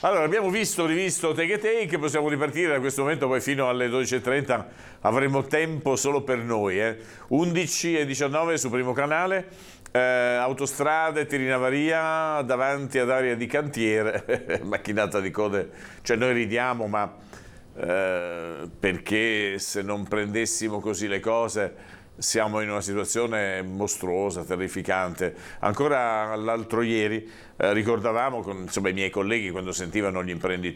Allora, abbiamo visto, rivisto Take a Take, possiamo ripartire da questo momento, poi fino alle 12:30 avremo tempo solo per noi. 11:19 su Primo Canale, autostrade, Tirinavaria, davanti ad area di cantiere, macchinata di code, cioè noi ridiamo, ma perché se non prendessimo così le cose siamo in una situazione mostruosa, terrificante. Ancora l'altro ieri ricordavamo con i miei colleghi, quando sentivano gli imprenditori